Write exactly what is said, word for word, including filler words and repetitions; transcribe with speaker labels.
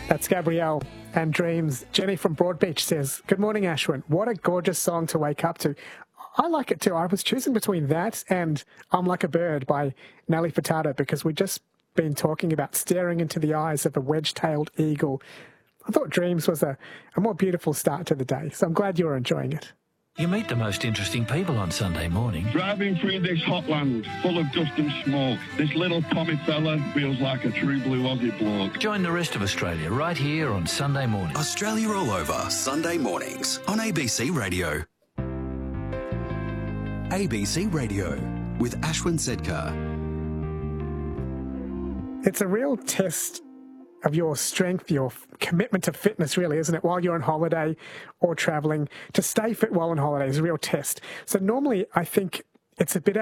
Speaker 1: That's Gabrielle and Dreams. Jenny from Broadbeach says, good morning, Ashwin. What a gorgeous song to wake up to. I like it too. I was choosing between that and I'm Like a Bird by Nelly Furtado because we've just been talking about staring into the eyes of a wedge-tailed eagle. I thought Dreams was a, a more beautiful start to the day, so I'm glad you're enjoying it.
Speaker 2: You meet the most interesting people on Sunday morning.
Speaker 3: Driving through this hot land full of dust and smoke, this little Tommy fella feels like a true blue Aussie bloke.
Speaker 2: Join the rest of Australia right here on Sunday morning.
Speaker 4: Australia All Over, Sunday mornings on A B C Radio. A B C Radio with Ashwin Sedkar.
Speaker 1: It's a real test of your strength, your commitment to fitness, really, isn't it? While you're on holiday or travelling, to stay fit while on holiday is a real test. So normally I think it's a bit